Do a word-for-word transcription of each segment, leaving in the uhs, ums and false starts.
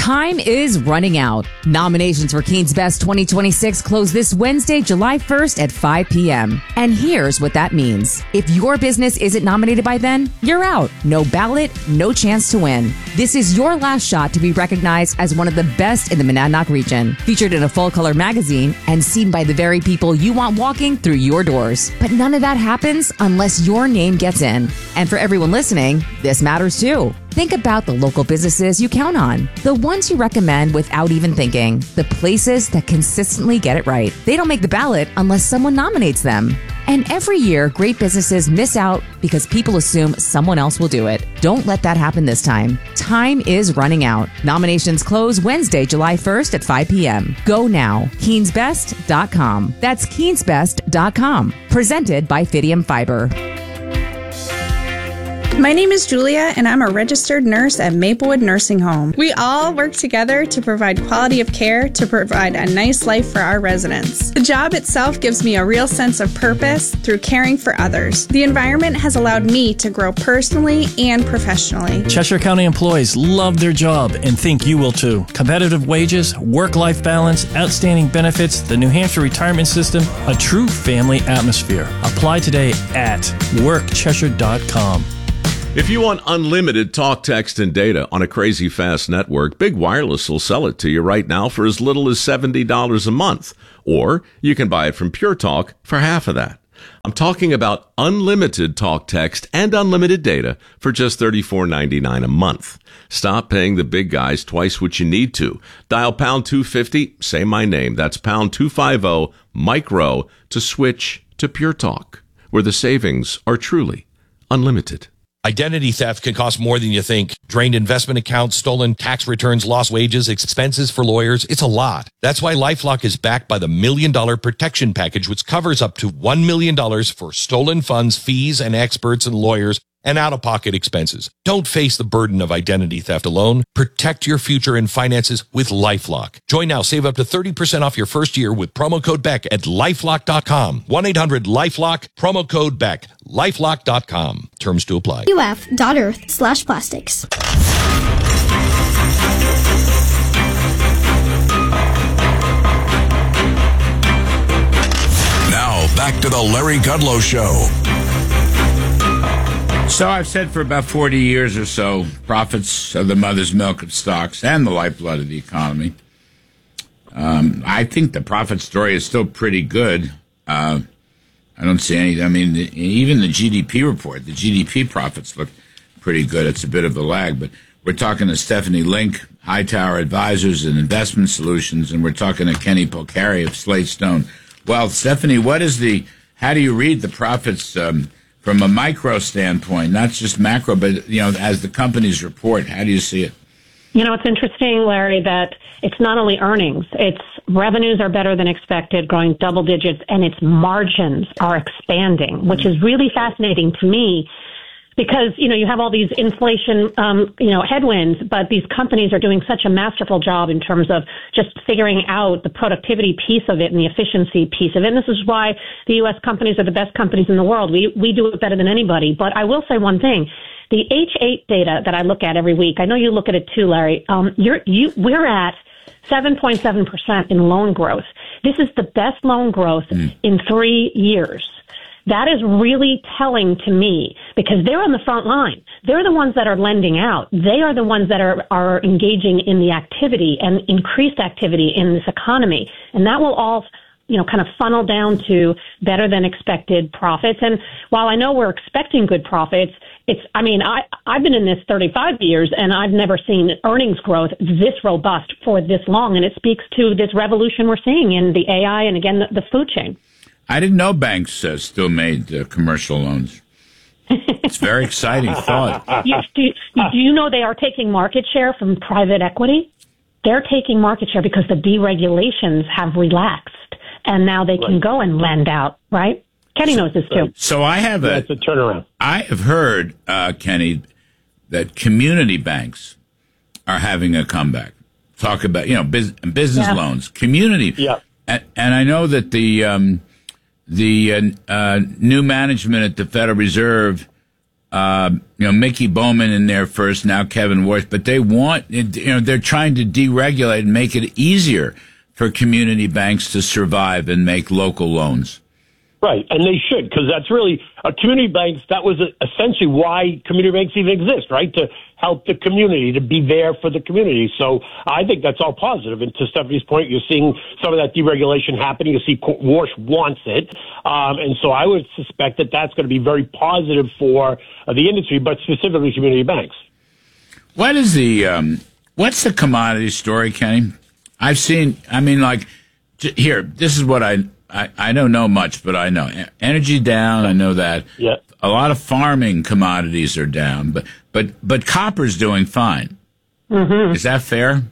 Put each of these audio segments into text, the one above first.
Time is running out. Nominations for Keen's Best twenty twenty-six close this Wednesday, July first at five p.m. And here's what that means. If your business isn't nominated by then, you're out. No ballot, no chance to win. This is your last shot to be recognized as one of the best in the Monadnock region. Featured in a full-color magazine and seen by the very people you want walking through your doors. But none of that happens unless your name gets in. And for everyone listening, this matters too. Think about the local businesses you count on, the ones you recommend without even thinking, the places that consistently get it right. They don't make the ballot unless someone nominates them. And every year, great businesses miss out because people assume someone else will do it. Don't let that happen this time. Time is running out. Nominations close Wednesday, July first at five p.m. Go now. Keens Best dot com. That's Keens Best dot com. Presented by Fidium Fiber. My name is Julia, and I'm a registered nurse at Maplewood Nursing Home. We all work together to provide quality of care to provide a nice life for our residents. The job itself gives me a real sense of purpose through caring for others. The environment has allowed me to grow personally and professionally. Cheshire County employees love their job and think you will too. Competitive wages, work-life balance, outstanding benefits, the New Hampshire retirement system, a true family atmosphere. Apply today at work cheshire dot com. If you want unlimited talk, text, and data on a crazy fast network, Big Wireless will sell it to you right now for as little as seventy dollars a month. Or you can buy it from Pure Talk for half of that. I'm talking about unlimited talk, text, and unlimited data for just thirty-four ninety-nine a month. Stop paying the big guys twice what you need to. Dial pound two fifty, say my name. That's pound two fifty, micro, to switch to Pure Talk, where the savings are truly unlimited. Identity theft can cost more than you think. Drained investment accounts, stolen tax returns, lost wages, expenses for lawyers. It's a lot. That's why LifeLock is backed by the Million Dollar Protection Package, which covers up to one million dollars for stolen funds, fees, and experts and lawyers, and out-of-pocket expenses. Don't face the burden of identity theft alone. Protect your future and finances with LifeLock. Join now. Save up to thirty percent off your first year with promo code Beck at lifelock dot com. one eight hundred lifelock, promo code Beck, lifelock dot com. Terms to apply. U F dot earth slash plastics. Now, back to the Larry Kudlow Show. So I've said for about forty years or so, profits are the mother's milk of stocks and the lifeblood of the economy. Um, I think the profit story is still pretty good. Uh, I don't see any, I mean, the, even the G D P report, the G D P profits look pretty good. It's a bit of a lag, but we're talking to Stephanie Link, Hightower Advisors and Investment Solutions, and we're talking to Kenny Polcari of Slate Stone. Well, Stephanie, what is the, how do you read the profits, um, from a micro standpoint, not just macro, but, you know, as the companies report, how do you see it? You know, it's interesting, Larry, that it's not only earnings, it's revenues are better than expected, growing double digits, and its margins are expanding, which is really fascinating to me because, you know, you have all these inflation, um, you know, headwinds, but these companies are doing such a masterful job in terms of just figuring out the productivity piece of it and the efficiency piece of it. And this is why the U S companies are the best companies in the world. We, we do it better than anybody. But I will say one thing. The H eight data that I look at every week, I know you look at it too, Larry, um, you're, you, we're at seven point seven percent in loan growth. This is the best loan growth mm. in three years. That is really telling to me because they're on the front line. They're the ones that are lending out. They are the ones that are, are engaging in the activity and increased activity in this economy. And that will all, you know, kind of funnel down to better than expected profits. And while I know we're expecting good profits, it's, I mean, I, I've been in this thirty-five years and I've never seen earnings growth this robust for this long. And it speaks to this revolution we're seeing in the A I and, again, the, the food chain. I didn't know banks uh, still made uh, commercial loans. It's a very exciting thought. You, do, do you know they are taking market share from private equity? They're taking market share because the deregulations have relaxed, and now they can right. go and lend out, right? Kenny knows this too. So I have a, That's a turnaround. I have heard, uh, Kenny, that community banks are having a comeback. Talk about, you know, biz, business yeah. loans, community. Yeah. And, and I know that the... Um, The uh, uh, new management at the Federal Reserve uh, you know, Mickey Bowman in there first, now Kevin Warsh, but they want, you know, they're trying to deregulate and make it easier for community banks to survive and make local loans. Right, and they should, because that's really, uh, community banks, that was essentially why community banks even exist, right, to help the community, to be there for the community. So I think that's all positive. And to Stephanie's point, you're seeing some of that deregulation happening. You see Warsh wants it. Um, and so I would suspect that that's going to be very positive for uh, the industry, but specifically community banks. What is the, um, what's the commodity story, Kenny? I've seen, I mean, like, here, this is what I... I, I don't know much, but I know energy down. I know that. Yeah. A lot of farming commodities are down, but but but copper's doing fine. Mm-hmm. Is that fair?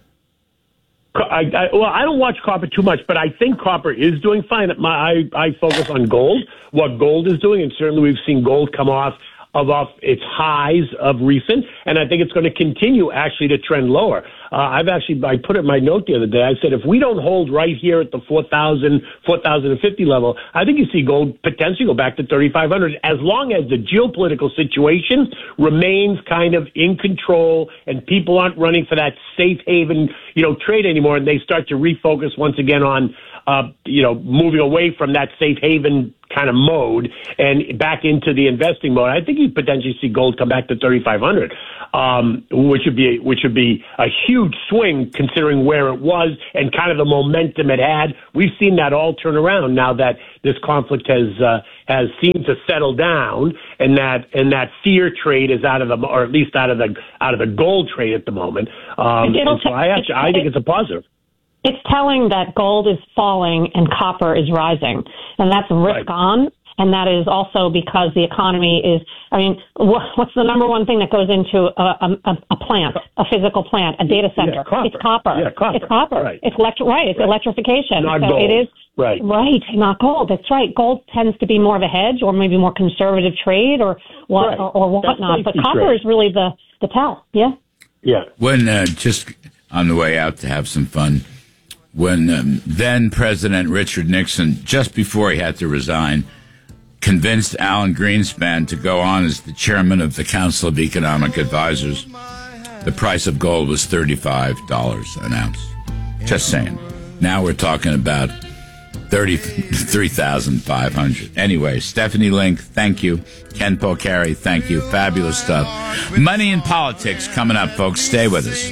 I, I, well, I don't watch copper too much, but I think copper is doing fine. My, I, I focus on gold, what gold is doing, and certainly we've seen gold come off of off its highs of recent, and I think it's going to continue actually to trend lower. Uh, I've actually, I put it in my note the other day, I said if we don't hold right here at the four thousand, four thousand fifty level, I think you see gold potentially go back to thirty-five hundred as long as the geopolitical situation remains kind of in control and people aren't running for that safe haven, you know, trade anymore, and they start to refocus once again on, uh, you know, moving away from that safe haven kind of mode and back into the investing mode. I think you potentially see gold come back to thirty-five hundred, um, which would be which would be a huge swing considering where it was and kind of the momentum it had. We've seen that all turn around now that this conflict has uh, has seemed to settle down, and that and that fear trade is out of the, or at least out of the out of the gold trade at the moment. Um, and so I actually I think it's a positive. It's telling that gold is falling and copper is rising, and that's risk right. on. And that is also because the economy is, I mean, what's the number one thing that goes into a, a, a plant, a physical plant, a data center? Yeah, copper. It's copper. Yeah, copper. It's copper. Right. It's electri- right. It's right. electrification. Not so gold. it is right. Right, not gold. That's right. Gold tends to be more of a hedge or maybe more conservative trade or what right. or, or whatnot. But copper trade. is really the, the tell. Yeah. Yeah. When uh, just on the way out to have some fun, when um, then President Richard Nixon, just before he had to resign, convinced Alan Greenspan to go on as the chairman of the Council of Economic Advisors, the price of gold was thirty-five dollars an ounce. Just saying. Now we're talking about thirty-three thousand five hundred dollars. Anyway, Stephanie Link, thank you. Ken Polcari, thank you. Fabulous stuff. Money in Politics coming up, folks. Stay with us.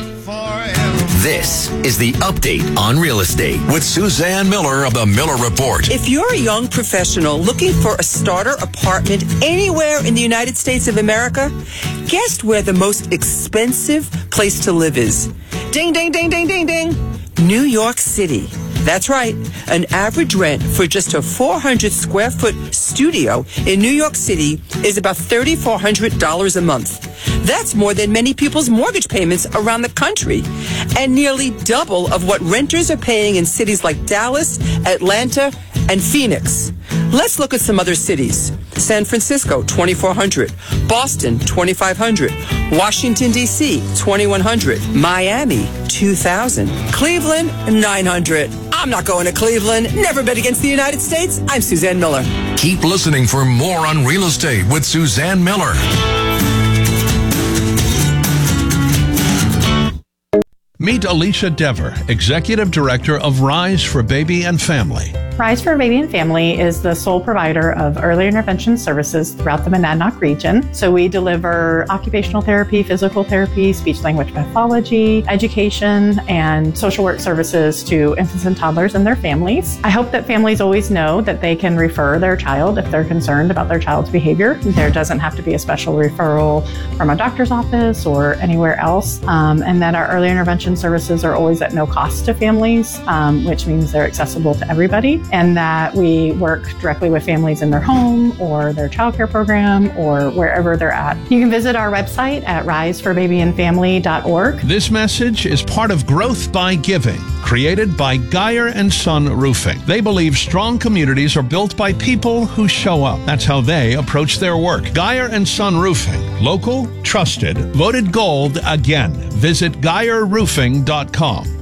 This is the Update on Real Estate with Suzanne Miller of the Miller Report. If you're a young professional looking for a starter apartment anywhere in the United States of America, guess where the most expensive place to live is? Ding, ding, ding, ding, ding, ding. New York City. That's right. An average rent for just a four hundred square foot studio in New York City is about three thousand four hundred dollars a month. That's more than many people's mortgage payments around the country, and nearly double of what renters are paying in cities like Dallas, Atlanta, and Phoenix. Let's look at some other cities. San Francisco, twenty-four hundred dollars. Boston, twenty-five hundred dollars. Washington, D C, twenty-one hundred dollars. Miami, two thousand dollars. Cleveland, nine hundred dollars. I'm not going to Cleveland. Never bet against the United States. I'm Suzanne Miller. Keep listening for more on real estate with Suzanne Miller. Meet Alicia Dever, Executive Director of Rise for Baby and Family. Rise for Baby and Family is the sole provider of early intervention services throughout the Monadnock region. So we deliver occupational therapy, physical therapy, speech-language pathology, education, and social work services to infants and toddlers and their families. I hope that families always know that they can refer their child if they're concerned about their child's behavior. There doesn't have to be a special referral from a doctor's office or anywhere else, um, and that our early intervention services are always at no cost to families, um, which means they're accessible to everybody, and that we work directly with families in their home or their childcare program or wherever they're at. You can visit our website at rise for baby and family dot org. This message is part of Growth by Giving, created by Geyer and Son Roofing. They believe strong communities are built by people who show up. That's how they approach their work. Geyer and Son Roofing, local, trusted, voted gold again. Visit geyer roofing dot com.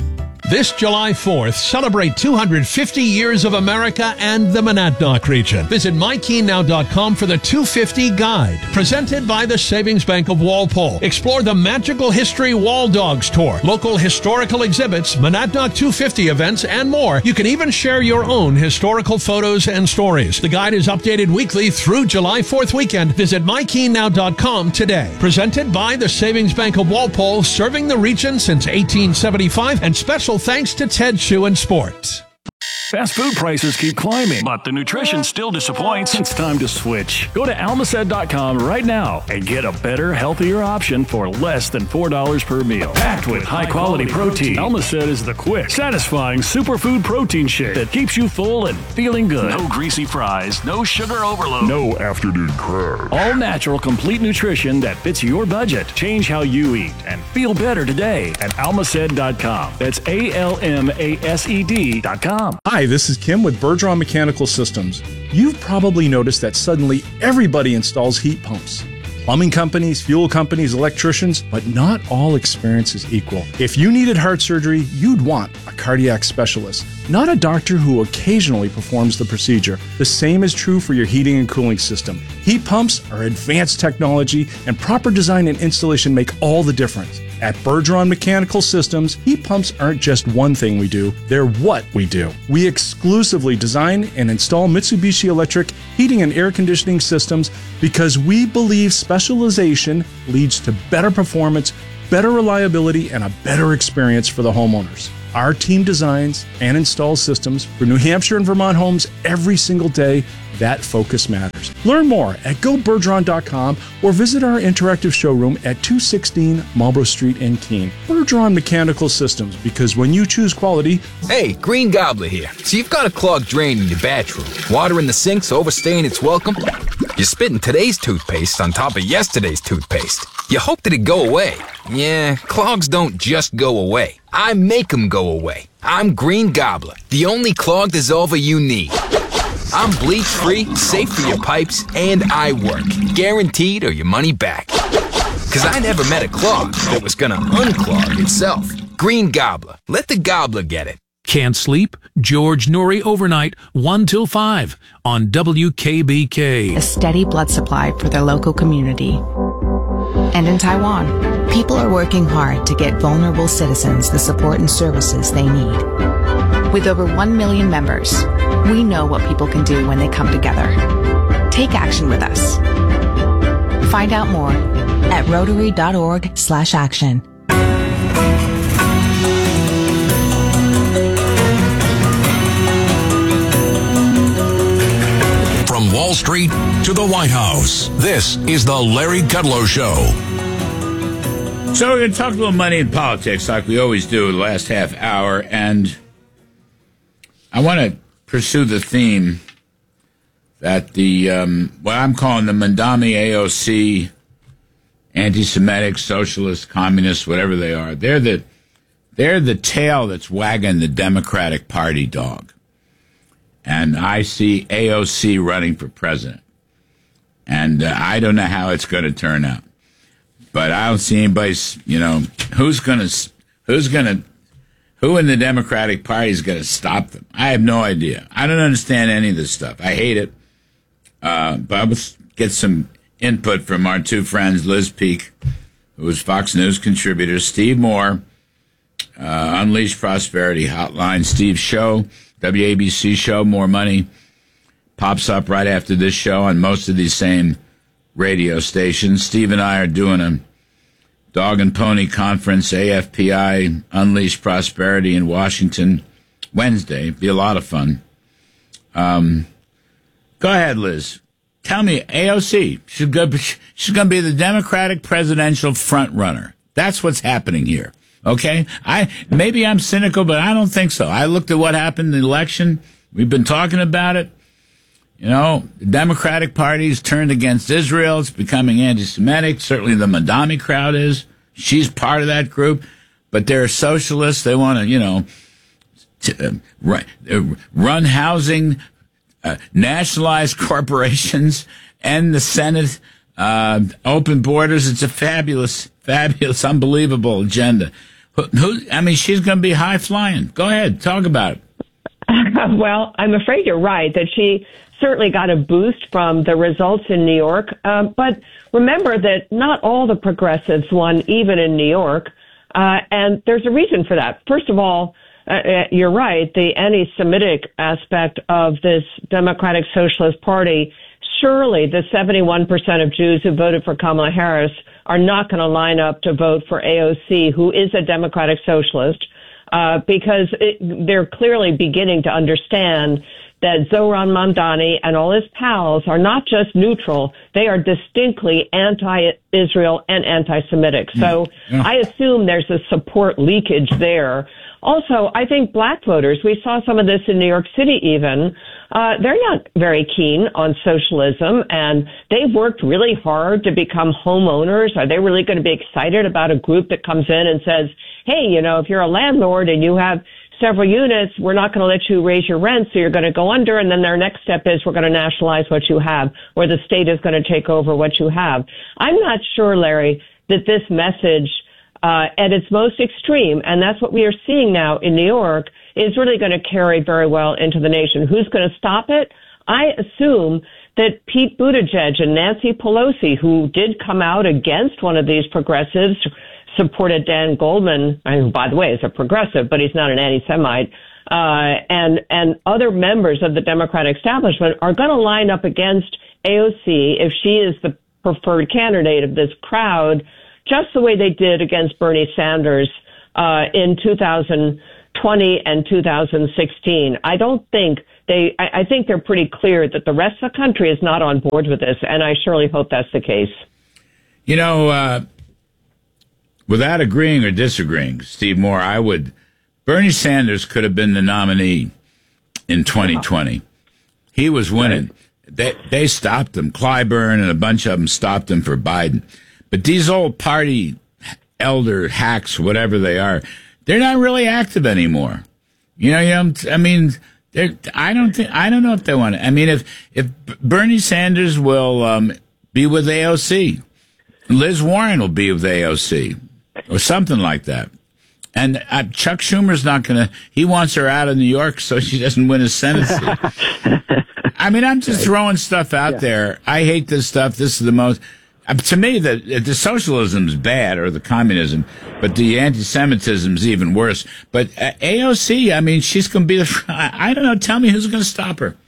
This July fourth, celebrate two hundred fifty years of America and the Monadnock region. Visit my keen now dot com for the two fifty Guide, presented by the Savings Bank of Walpole. Explore the Magical History Wall Dogs Tour, local historical exhibits, Monadnock two fifty events, and more. You can even share your own historical photos and stories. The guide is updated weekly through July fourth weekend. Visit my keen now dot com today. Presented by the Savings Bank of Walpole, serving the region since eighteen seventy-five, and special thanks to Ted Shoe and Sport. Fast food prices keep climbing, but the nutrition still disappoints. It's time to switch. Go to almacet dot com right now and get a better, healthier option for less than four dollars per meal. Packed with high-quality protein, Almacet is the quick, satisfying superfood protein shake that keeps you full and feeling good. No greasy fries, no sugar overload, no afternoon crab. All natural, complete nutrition that fits your budget. Change how you eat and feel better today at almacet dot com. That's A L M A S E D dot com. Hi, this is Kim with Bergeron Mechanical Systems. You've probably noticed that suddenly everybody installs heat pumps. Plumbing companies, fuel companies, electricians, but not all experience is equal. If you needed heart surgery, you'd want a cardiac specialist, not a doctor who occasionally performs the procedure. The same is true for your heating and cooling system. Heat pumps are advanced technology, and proper design and installation make all the difference. At Bergeron Mechanical Systems, heat pumps aren't just one thing we do, they're what we do. We exclusively design and install Mitsubishi Electric heating and air conditioning systems because we believe specialization leads to better performance, better reliability, and a better experience for the homeowners. Our team designs and installs systems for New Hampshire and Vermont homes every single day. That focus matters. Learn more at go bergeron dot com or visit our interactive showroom at two sixteen Marlborough Street in Keene. Bergeron Mechanical Systems, because when you choose quality... Hey, Green Gobbler here. So you've got a clogged drain in your bathroom. Water in the sink's overstaying its welcome. You're spitting today's toothpaste on top of yesterday's toothpaste. You hope that it go away. Yeah, clogs don't just go away. I make them go away. I'm Green Gobbler, the only clog dissolver you need. I'm bleach-free, safe for your pipes, and I work. Guaranteed or your money back. Because I never met a clog that was going to unclog itself. Green Gobbler. Let the gobbler get it. Can't sleep? George Noory overnight, one till five on W K B K. A steady blood supply for their local community. And in Taiwan, people are working hard to get vulnerable citizens the support and services they need. With over one million members, we know what people can do when they come together. Take action with us. Find out more at rotary dot org slash action. From Wall Street to the White House, this is the Larry Kudlow Show. So we're going to talk a little money and politics like we always do the last half hour, and I want to pursue the theme that the, um, what I'm calling the Mandami A O C, anti-Semitic, socialist, communist, whatever they are, they're the, they're the tail that's wagging the Democratic Party dog. And I see A O C running for president. And uh, I don't know how it's going to turn out. But I don't see anybody's, you know, who's going to, who's going to, who in the Democratic Party is going to stop them? I have no idea. I don't understand any of this stuff. I hate it. Uh, but I will get some input from our two friends, Liz Peek, who is Fox News contributor, Steve Moore, uh, Unleash Prosperity Hotline, Steve's show, W A B C show, More Money, pops up right after this show on most of these same radio stations. Steve and I are doing a Dog and Pony Conference, A F P I, Unleash Prosperity in Washington, Wednesday. Be a lot of fun. Um, go ahead, Liz. Tell me, A O C, she's going to be the Democratic presidential front runner. That's what's happening here. Okay? I maybe I'm cynical, but I don't think so. I looked at what happened in the election. We've been talking about it. You know, the Democratic Party's turned against Israel. It's becoming anti-Semitic. Certainly the Mandami crowd is. She's part of that group. But they're socialists. They want to, you know, to, uh, run, uh, run housing, uh, nationalize corporations, end the Senate, uh, open borders. It's a fabulous, fabulous, unbelievable agenda. Who? I mean, she's going to be high flying. Go ahead, talk about it. Well, I'm afraid you're right that she certainly got a boost from the results in New York. Uh, but remember that not all the progressives won, even in New York. Uh, and there's a reason for that. First of all, uh, you're right, the anti-Semitic aspect of this Democratic Socialist Party, surely the seventy-one percent of Jews who voted for Kamala Harris are not going to line up to vote for A O C, who is a Democratic Socialist, uh, because it, they're clearly beginning to understand that Zohran Mamdani and all his pals are not just neutral, they are distinctly anti-Israel and anti-Semitic. So yeah. I assume there's a support leakage there. Also, I think black voters, we saw some of this in New York City even, uh, they're not very keen on socialism, and they've worked really hard to become homeowners. Are they really going to be excited about a group that comes in and says, hey, you know, if you're a landlord and you have several units, we're not going to let you raise your rent, so you're going to go under, and then their next step is we're going to nationalize what you have, or the state is going to take over what you have. I'm not sure, Larry, that this message uh, at its most extreme, and that's what we are seeing now in New York, is really going to carry very well into the nation. Who's going to stop it? I assume that Pete Buttigieg and Nancy Pelosi, who did come out against one of these progressives, supported Dan Goldman, who, by the way, is a progressive, but he's not an anti-Semite, uh, and, and other members of the Democratic establishment are going to line up against A O C if she is the preferred candidate of this crowd, just the way they did against Bernie Sanders uh, in two thousand twenty and two thousand sixteen. I don't think they, I, I think they're pretty clear that the rest of the country is not on board with this, and I surely hope that's the case. You know, uh, without agreeing or disagreeing, Steve Moore, I would, Bernie Sanders could have been the nominee in twenty twenty. He was winning. They, they stopped him. Clyburn and a bunch of them stopped him for Biden. But these old party elder hacks, whatever they are, they're not really active anymore. You know, you know, I mean, they're, I don't think, I don't know if they want to. I mean, if, if Bernie Sanders will um, be with A O C, Liz Warren will be with A O C, or something like that. And uh, Chuck Schumer's not going to, he wants her out of New York so she doesn't win a Senate seat. I mean, I'm just throwing stuff out yeah. there. I hate this stuff. This is the most, uh, to me, the, the socialism's bad, or the communism, but the anti-Semitism's even worse. But uh, A O C, I mean, she's going to be the, I, I don't know, tell me who's going to stop her.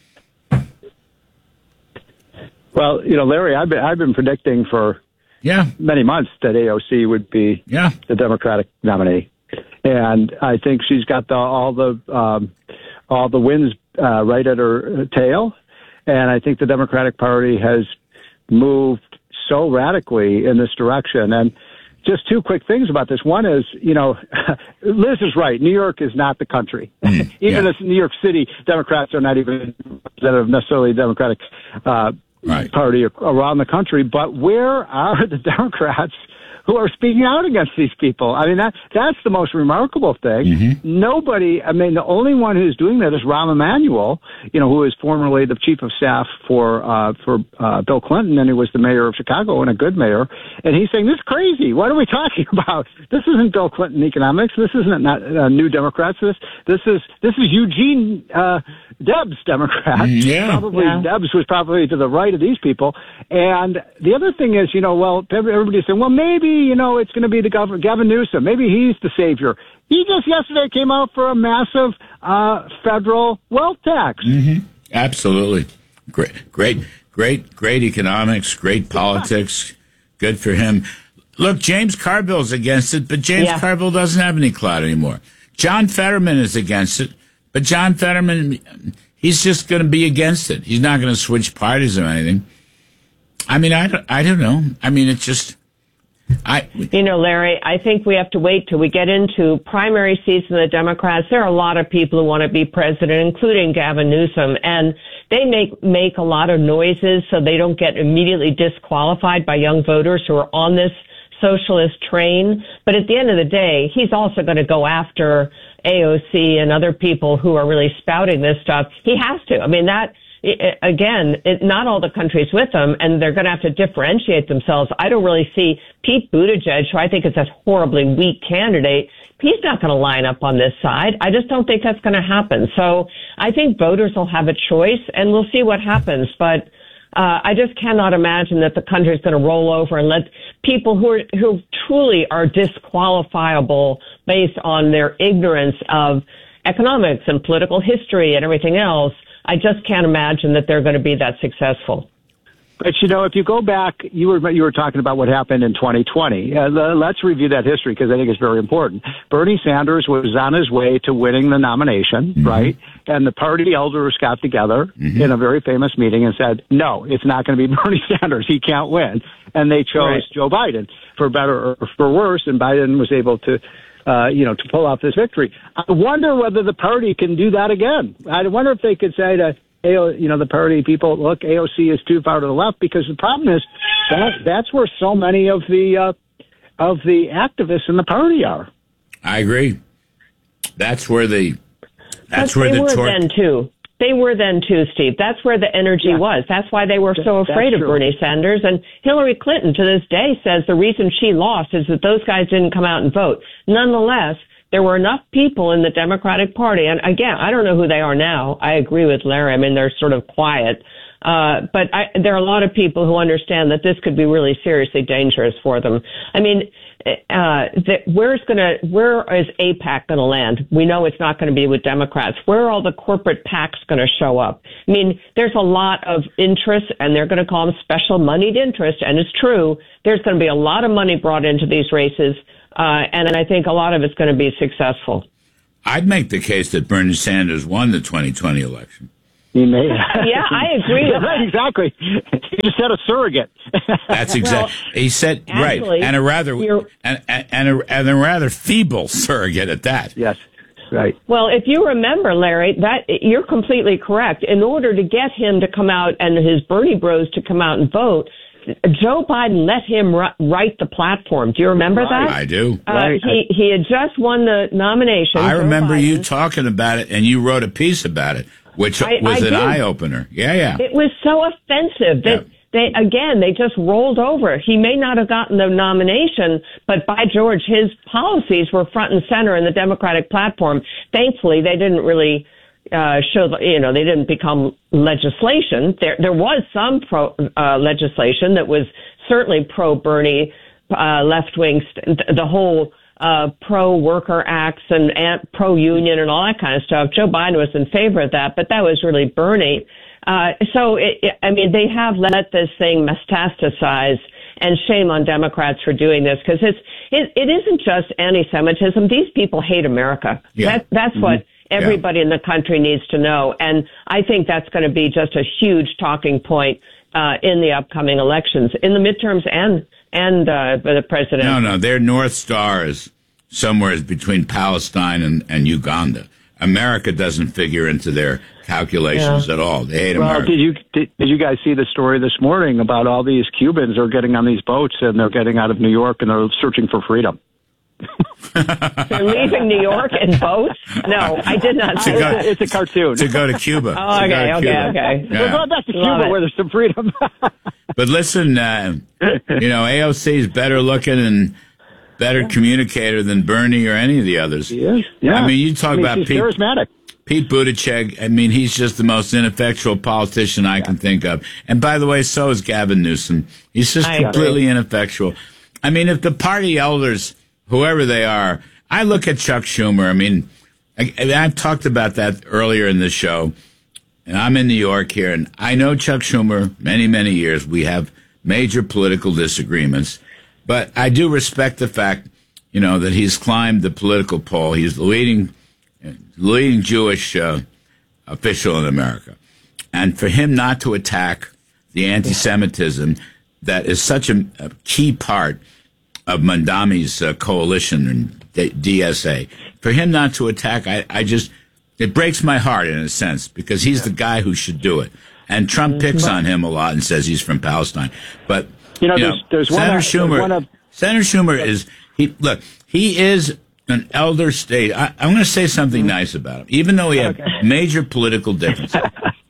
Well, you know, Larry, I've been, I've been predicting for yeah. many months that A O C would be yeah. the Democratic nominee. And I think she's got the, all the um, all the wins uh, right at her tail. And I think the Democratic Party has moved so radically in this direction. And just two quick things about this. One is, you know, Liz is right. New York is not the country. Mm, even yeah. as New York City, Democrats are not even representative necessarily Democratic uh, right. Party around the country. But where are the Democrats who are speaking out against these people? I mean, that that's the most remarkable thing. Mm-hmm. Nobody, I mean, the only one who's doing that is Rahm Emanuel, you know, who is formerly the chief of staff for uh, for uh, Bill Clinton, and he was the mayor of Chicago and a good mayor. And he's saying, this is crazy. What are we talking about? This isn't Bill Clinton economics. This isn't not uh, New Democrats. This this is this is Eugene uh, Debs Democrats. Yeah. Probably yeah. Debs was probably to the right of these people. And the other thing is, you know, well, everybody's saying, well, maybe, you know, it's going to be the governor, Gavin Newsom. Maybe he's the savior. He just yesterday came out for a massive uh, federal wealth tax. Mm-hmm. Absolutely. Great, great, great, great economics, great politics. Good for him. Look, James Carville's against it, but James yeah. Carville doesn't have any clout anymore. John Fetterman is against it, but John Fetterman, he's just going to be against it. He's not going to switch parties or anything. I mean, I don't, I don't know. I mean, it's just... I, you know, Larry, I think we have to wait till we get into primary season of the Democrats. There are a lot of people who want to be president, including Gavin Newsom, and they make make a lot of noises so they don't get immediately disqualified by young voters who are on this socialist train. But at the end of the day, he's also going to go after A O C and other people who are really spouting this stuff. He has to. I mean, that I- again, it, not all the countries with them, and they're going to have to differentiate themselves. I don't really see Pete Buttigieg, who I think is a horribly weak candidate. He's not going to line up on this side. I just don't think that's going to happen. So I think voters will have a choice, and we'll see what happens. But uh, I just cannot imagine that the country is going to roll over and let people who are, who truly are disqualifiable based on their ignorance of economics and political history and everything else. I just can't imagine that they're going to be that successful. But, you know, if you go back, you were you were talking about what happened in twenty twenty. Uh, let's review that history because I think it's very important. Bernie Sanders was on his way to winning the nomination, mm-hmm. right? And the party elders got together mm-hmm. in a very famous meeting and said, no, it's not going to be Bernie Sanders. He can't win. And they chose right. Joe Biden, for better or for worse, and Biden was able to Uh, you know, to pull off this victory. I wonder whether the party can do that again. I wonder if they could say to, you know, the party people, look, A O C is too far to the left, because the problem is that that's where so many of the uh, of the activists in the party are. I agree. That's where the that's but where they the were tor- then too. They were then too, Steve. That's where the energy yeah. was. That's why they were so afraid of Bernie Sanders. And Hillary Clinton, to this day, says the reason she lost is that those guys didn't come out and vote. Nonetheless, there were enough people in the Democratic Party. And again, I don't know who they are now. I agree with Larry. I mean, they're sort of quiet. Uh, but I, there are a lot of people who understand that this could be really seriously dangerous for them. I mean, uh, the, where's gonna, where is AIPAC gonna land? We know it's not gonna be with Democrats. Where are all the corporate PACs gonna show up? I mean, there's a lot of interest, and they're gonna call them special moneyed interest, and it's true. There's gonna be a lot of money brought into these races, uh, and I think a lot of it's gonna be successful. I'd make the case that Bernie Sanders won the twenty twenty election. He may. Yeah, I agree with that. Exactly. He just said a surrogate. That's exactly. Well, he said actually, right, and a rather and and a, and a rather feeble surrogate at that. Yes. Right. Well, if you remember, Larry, that you're completely correct. In order to get him to come out and his Bernie bros to come out and vote, Joe Biden let him write the platform. Do you remember right. that? I do. Uh, right. He he had just won the nomination. I Joe remember Biden. you talking about it, and you wrote a piece about it, which I, was I an did. eye opener. Yeah, yeah. It was so offensive that yeah. they again they just rolled over. He may not have gotten the nomination, but by George, his policies were front and center in the Democratic platform. Thankfully, they didn't really. Uh, show, you know, they didn't become legislation. There, there was some pro, uh, legislation that was certainly pro-Bernie, uh, left-wing, st- the whole, uh, pro-worker acts and, and pro-union and all that kind of stuff. Joe Biden was in favor of that, but that was really Bernie. Uh, so, it, it, I mean, they have let this thing metastasize, and shame on Democrats for doing this, because it's, it, it isn't just anti-Semitism. These people hate America. Yeah. That, that's mm-hmm. what everybody yeah. in the country needs to know. And I think that's going to be just a huge talking point uh, in the upcoming elections, in the midterms and and uh, the president. No, no, their North Star is somewhere between Palestine and, and Uganda. America doesn't figure into their calculations yeah. at all. They hate well, America. Did you did, did you guys see the story this morning about all these Cubans are getting on these boats and they're getting out of New York and they're searching for freedom? They're leaving New York in boats? No, I did not see that. It's a cartoon. To go to Cuba. Oh, okay, okay, Cuba. okay. Yeah. We're going back to Cuba where there's some freedom. But listen, uh, you know, A O C is better looking and better yeah. communicator than Bernie or any of the others. Yes. Yeah. I mean, you talk I mean, about she's Pete, charismatic. Pete Buttigieg. I mean, he's just the most ineffectual politician I yeah. can think of. And by the way, so is Gavin Newsom. He's just I completely agree. ineffectual. I mean, if the party elders, whoever they are, I look at Chuck Schumer. I mean, I, I've talked about that earlier in the show, and I'm in New York here, and I know Chuck Schumer many, many years. We have major political disagreements, but I do respect the fact, you know, that he's climbed the political pole. He's the leading, leading Jewish uh, official in America. And for him not to attack the anti-Semitism that is such a, a key part of Mandami's uh, coalition and D S A, for him not to attack, I, I just, it breaks my heart in a sense, because he's the guy who should do it. And Trump picks on him a lot and says he's from Palestine. But, you know, you there's, know there's Senator one, Schumer, one of, Senator Schumer is, he, look, he is an elder state. I, I'm going to say something nice about him, even though we have okay. major political differences.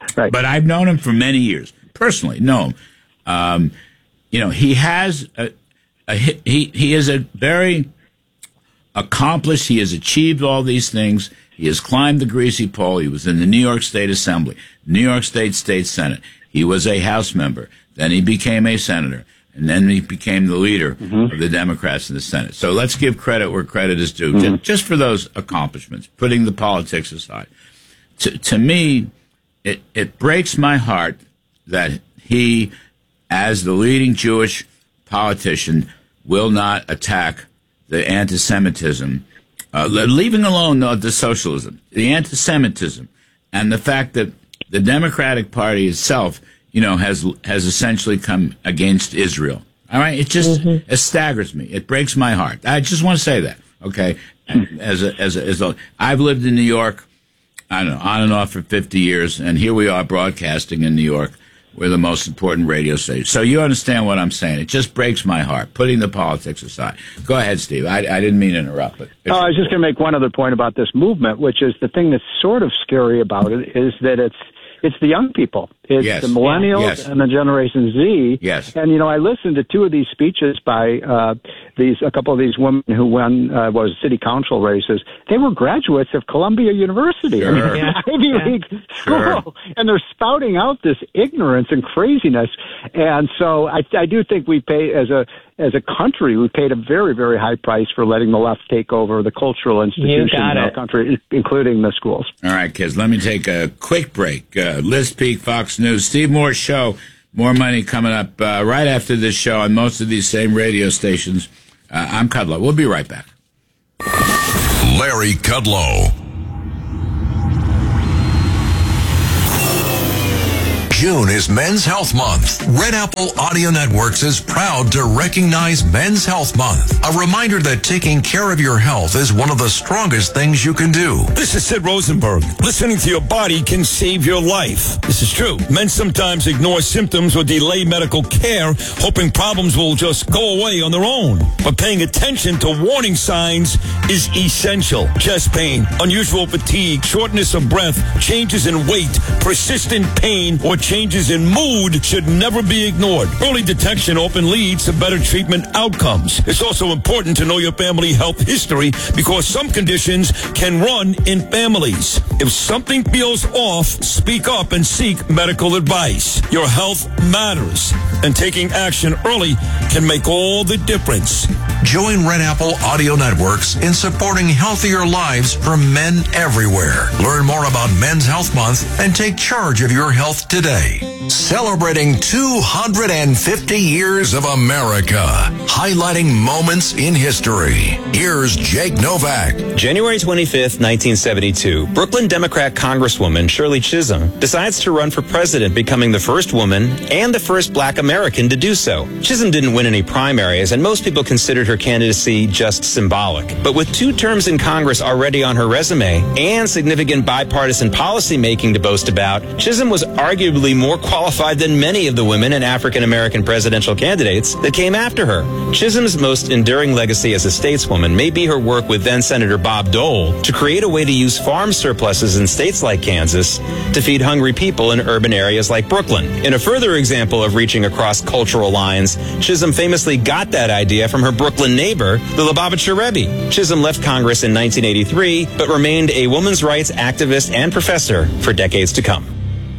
Right. But I've known him for many years, personally, know him. Um, you know, he has a, a he he is a very accomplished. He has achieved all these things. He has climbed the greasy pole. He was in the New York State Assembly, New York State State Senate. He was a House member. Then he became a senator. And then he became the leader mm-hmm. of the Democrats in the Senate. So let's give credit where credit is due, mm-hmm. just for those accomplishments, putting the politics aside. To, to me, it, it breaks my heart that he, as the leading Jewish politician, will not attack the anti-Semitism, uh, leaving alone the, the socialism, the anti-Semitism, and the fact that the Democratic Party itself, you know, has has essentially come against Israel. All right, it just mm-hmm. it staggers me. It breaks my heart. I just want to say that. Okay, as a as a, as a I've lived in New York, I don't know, on and off for fifty years, and here we are broadcasting in New York. We're the most important radio station. So you understand what I'm saying. It just breaks my heart, putting the politics aside. Go ahead, Steve. I, I didn't mean to interrupt. But oh, I was just going to make one other point about this movement, which is the thing that's sort of scary about it is that it's it's the young people. It's yes. the millennials yes. and the Generation Z. Yes. And, you know, I listened to two of these speeches by uh, these a couple of these women who won uh, was city council races. They were graduates of Columbia University. Sure. I mean, Yeah. Ivy Yeah. League school. Sure. And they're spouting out this ignorance and craziness. And so I, I do think we pay, as a as a country, we paid a very, very high price for letting the left take over the cultural institutions in our country, including the schools. All right, kids, let me take a quick break. Uh, Liz Peek, Fox News, Steve Moore's show. More money coming up uh, right after this show on most of these same radio stations. Uh, I'm Kudlow. We'll be right back. Larry Kudlow. June is Men's Health Month. Red Apple Audio Networks is proud to recognize Men's Health Month. A reminder that taking care of your health is one of the strongest things you can do. This is Sid Rosenberg. Listening to your body can save your life. This is true. Men sometimes ignore symptoms or delay medical care, hoping problems will just go away on their own. But paying attention to warning signs is essential. Chest pain, unusual fatigue, shortness of breath, changes in weight, persistent pain, or changes in mood should never be ignored. Early detection often leads to better treatment outcomes. It's also important to know your family health history because some conditions can run in families. If something feels off, speak up and seek medical advice. Your health matters, and taking action early can make all the difference. Join Red Apple Audio Networks in supporting healthier lives for men everywhere. Learn more about Men's Health Month and take charge of your health today. Celebrating two hundred fifty years of America, highlighting moments in history. Here's Jake Novak. January twenty-fifth, nineteen seventy-two, Brooklyn Democrat Congresswoman Shirley Chisholm decides to run for president, becoming the first woman and the first black American to do so. Chisholm didn't win any primaries, and most people considered her candidacy just symbolic. But with two terms in Congress already on her resume and significant bipartisan policy making to boast about, Chisholm was arguably more qualified than many of the women and African American presidential candidates that came after her. Chisholm's most enduring legacy as a stateswoman may be her work with then Senator Bob Dole to create a way to use farm surpluses in states like Kansas to feed hungry people in urban areas like Brooklyn. In a further example of reaching across cultural lines, Chisholm famously got that idea from her Brooklyn neighbor, the Lubavitcher Rebbe. Chisholm left Congress in nineteen eighty-three, but remained a women's rights activist and professor for decades to come.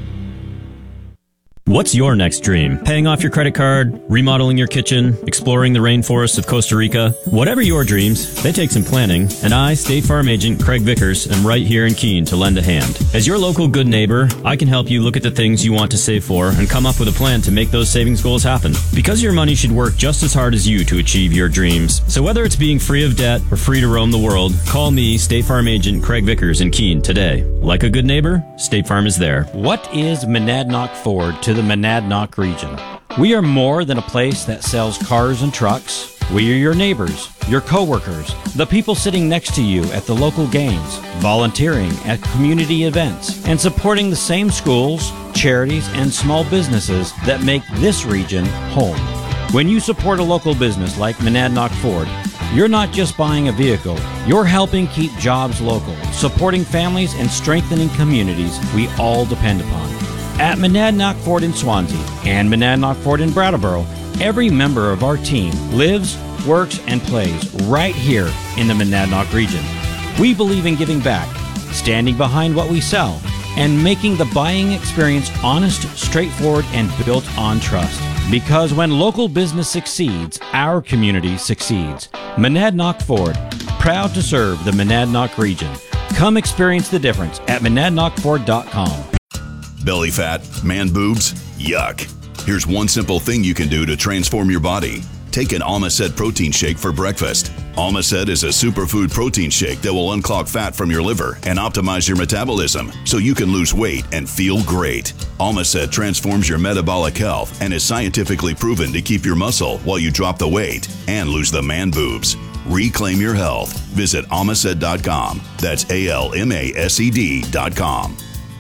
What's your next dream? Paying off your credit card, remodeling your kitchen, exploring the rainforests of Costa Rica? Whatever your dreams, they take some planning, and I, State Farm Agent Craig Vickers, am right here in Keene to lend a hand. As your local good neighbor, I can help you look at the things you want to save for and come up with a plan to make those savings goals happen. Because your money should work just as hard as you to achieve your dreams. So whether it's being free of debt or free to roam the world, call me, State Farm Agent Craig Vickers in Keene today. Like a good neighbor, State Farm is there. What is Monadnock Ford to the Monadnock region? We are more than a place that sells cars and trucks. We are your neighbors, your coworkers, the people sitting next to you at the local games, volunteering at community events, and supporting the same schools, charities, and small businesses that make this region home. When you support a local business like Monadnock Ford, you're not just buying a vehicle, you're helping keep jobs local, supporting families and strengthening communities we all depend upon. At Monadnock Ford in Swansea and Monadnock Ford in Brattleboro, every member of our team lives, works, and plays right here in the Monadnock region. We believe in giving back, standing behind what we sell, and making the buying experience honest, straightforward, and built on trust. Because when local business succeeds, our community succeeds. Monadnock Ford, proud to serve the Monadnock region. Come experience the difference at monadnock ford dot com. Belly fat, man boobs, yuck. Here's one simple thing you can do to transform your body. Take an Almacet protein shake for breakfast. Almacet is a superfood protein shake that will unclog fat from your liver and optimize your metabolism so you can lose weight and feel great. Almacet transforms your metabolic health and is scientifically proven to keep your muscle while you drop the weight and lose the man boobs. Reclaim your health. Visit almacet dot com. That's A L M A S E D dot com.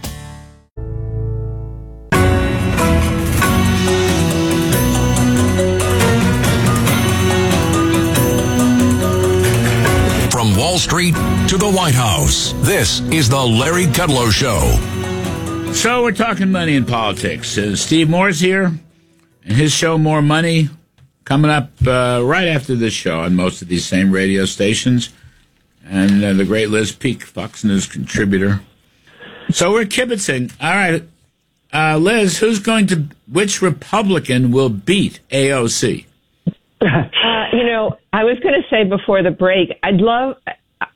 From Wall Street to the White House, this is the Larry Kudlow Show. So we're talking money and politics. Uh, Steve Moore's here, and his show, More Money, coming up uh, right after this show on most of these same radio stations. And uh, the great Liz Peek, Fox News contributor. So we're kibitzing. All right, uh, Liz, who's going to, which Republican will beat A O C? Uh, you know, I was going to say before the break, I'd love, uh,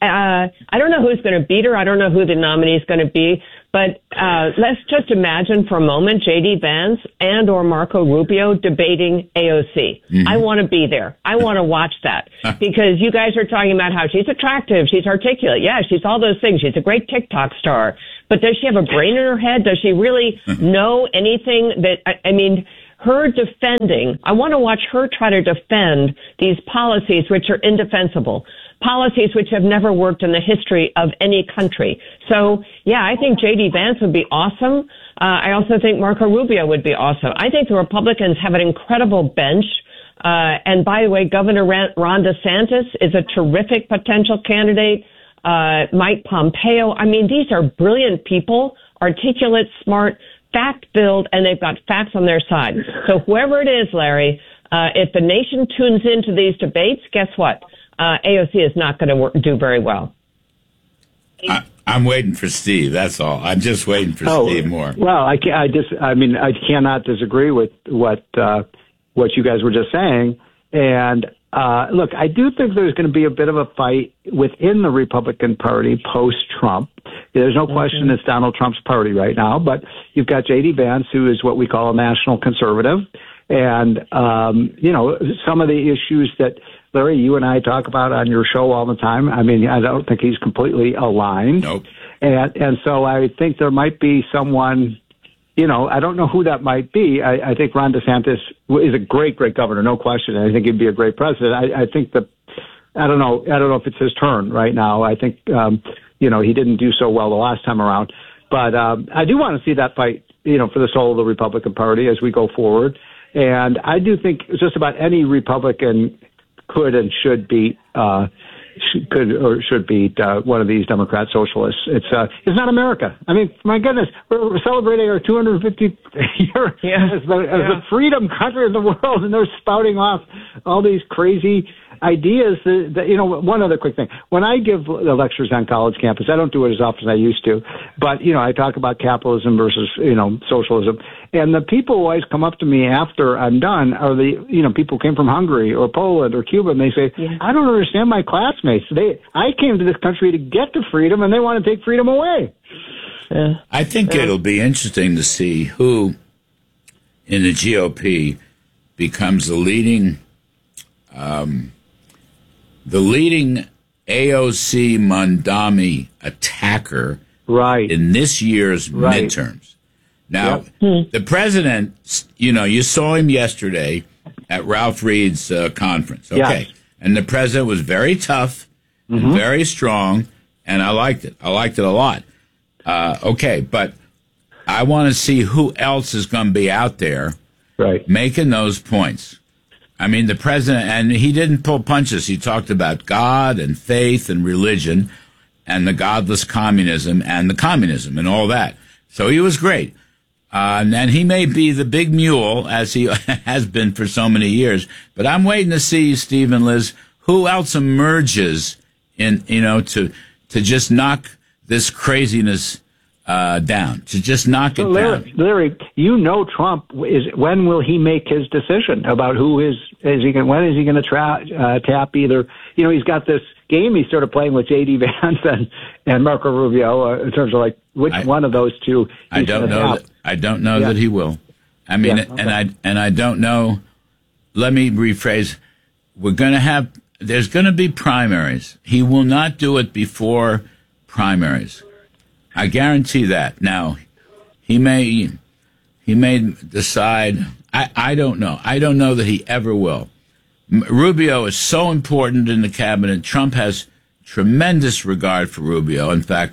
I don't know who's going to beat her. I don't know who the nominee is going to be. But uh, let's just imagine for a moment J D Vance and or Marco Rubio debating A O C. Mm-hmm. I want to be there. I want to watch that because you guys are talking about how she's attractive, she's articulate. Yeah, she's all those things. She's a great TikTok star. But does she have a brain in her head? Does she really know anything that, I, I mean... Her defending, I want to watch her try to defend these policies which are indefensible, policies which have never worked in the history of any country. So, yeah, I think J D Vance would be awesome. Uh, I also think Marco Rubio would be awesome. I think the Republicans have an incredible bench. Uh, and by the way, Governor Ron DeSantis is a terrific potential candidate. Uh, Mike Pompeo. I mean, these are brilliant people, articulate, smart, fact-filled, and they've got facts on their side. So whoever it is, Larry, uh, if the nation tunes into these debates, guess what? Uh, A O C is not going to do very well. I, I'm waiting for Steve. That's all. I'm just waiting for oh, Steve Moore. Well, I, can, I just, I mean, I cannot disagree with what uh, what you guys were just saying. And uh, look, I do think there's going to be a bit of a fight within the Republican Party post-Trump. There's no question it's Donald Trump's party right now, but you've got J D Vance, who is what we call a national conservative. And, um, you know, some of the issues that, Larry, you and I talk about on your show all the time, I mean, I don't think he's completely aligned. Nope. And, and so I think there might be someone, you know, I don't know who that might be. I, I think Ron DeSantis is a great, great governor, no question. I think he'd be a great president. I, I think that, I don't know, I don't know if it's his turn right now. I think, um, you know, he didn't do so well the last time around. But um, I do want to see that fight, you know, for the soul of the Republican Party as we go forward. And I do think just about any Republican could and should beat, uh, should, could or should beat uh, one of these Democrat socialists. It's uh, it's not America. I mean, my goodness, we're, we're celebrating our two hundred fiftieth year yeah. as, the, as yeah. the freedom country in the world, and they're spouting off all these crazy ideas that, that, you know, one other quick thing. When I give lectures on college campus, I don't do it as often as I used to, but, you know, I talk about capitalism versus, you know, socialism. And the people who always come up to me after I'm done are the, you know, people who came from Hungary or Poland or Cuba, and they say, yeah. I don't understand my classmates. They, I came to this country to get to freedom, and they want to take freedom away. Yeah. I think yeah. it'll be interesting to see who in the G O P becomes the leading um, the leading A O C Mondami attacker right. in this year's right. midterms. Now, yep. the president, you know, you saw him yesterday at Ralph Reed's uh, conference, okay? Yes. And the president was very tough, mm-hmm. and very strong, and I liked it. I liked it a lot. Uh, okay, but I want to see who else is going to be out there right. making those points. I mean, the president, and he didn't pull punches. He talked about God and faith and religion and the godless communism and the communism and all that. So he was great. Uh, and he may be the big mule, as he has been for so many years. But I'm waiting to see, Steve and Liz, who else emerges in, you know, to to just knock this craziness uh, down, to just knock it so Larry, down. Larry, you know Trump is. When will he make his decision about who is is he? Gonna, when is he going to tra- uh, tap either? You know, he's got this game he's sort of playing with J D Vance and and Marco Rubio uh, in terms of like which I, one of those two. I don't know. That, I don't know yeah. that he will. I mean, yeah, okay. and I and I don't know. Let me rephrase. We're going to have. There's going to be primaries. He will not do it before primaries. I guarantee that. Now, he may he may decide. I, I don't know. I don't know that he ever will. Rubio is so important in the cabinet. Trump has tremendous regard for Rubio. In fact,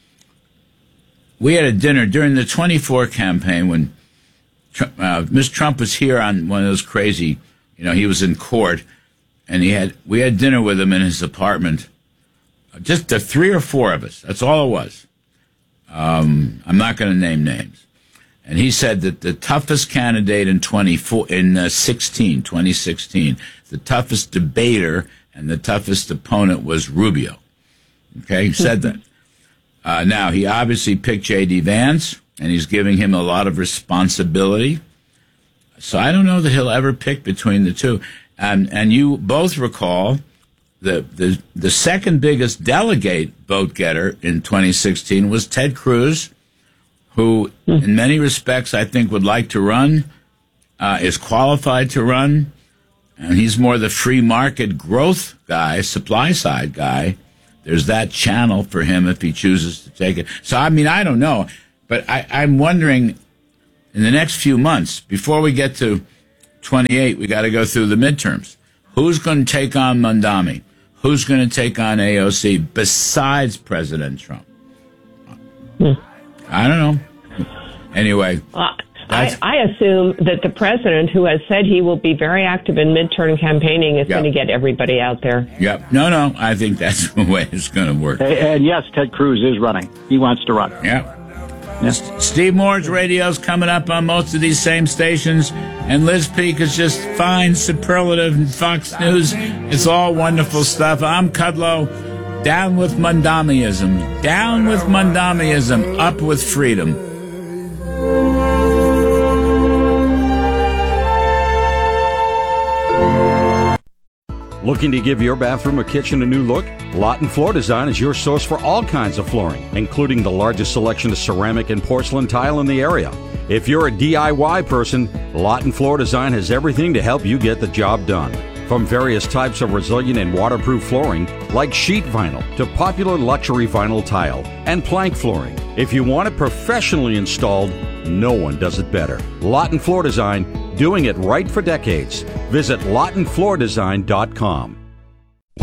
we had a dinner during the twenty-four campaign when uh, Mister Trump was here on one of those crazy, you know, he was in court, and he had we had dinner with him in his apartment. Just the three or four of us. That's all it was. Um, I'm not going to name names. And he said that the toughest candidate in twenty-four in uh, sixteen, twenty sixteen, the toughest debater and the toughest opponent was Rubio. Okay, he said that. Uh, now, he obviously picked J D Vance, and he's giving him a lot of responsibility. So I don't know that he'll ever pick between the two. And and you both recall the the the second biggest delegate vote getter in twenty sixteen was Ted Cruz, who in many respects I think would like to run, uh, is qualified to run, and he's more the free market growth guy, supply side guy. There's that channel for him if he chooses to take it. So, I mean, I don't know. But I, I'm wondering, in the next few months, before we get to twenty-eight, we got to go through the midterms. Who's going to take on Mondami? Who's going to take on A O C besides President Trump? Hmm. I don't know. Anyway. Uh, I, I assume that the president, who has said he will be very active in midterm campaigning, is yep. going to get everybody out there. Yep. No, no. I think that's the way it's going to work. And, and yes, Ted Cruz is running. He wants to run. Yep. Yeah. Steve Moore's radio's coming up on most of these same stations, and Liz Peek is just fine, superlative, and Fox News. It's all wonderful stuff. I'm Kudlow. Down with Mondamiism. Down with Mondamiism. Up with freedom. Looking to give your bathroom or kitchen a new look? Lawton Floor Design is your source for all kinds of flooring, including the largest selection of ceramic and porcelain tile in the area. If you're a D I Y person, Lawton Floor Design has everything to help you get the job done. From various types of resilient and waterproof flooring, like sheet vinyl, to popular luxury vinyl tile and plank flooring. If you want it professionally installed, no one does it better. Lawton Floor Design, doing it right for decades. Visit lawton floor design dot com.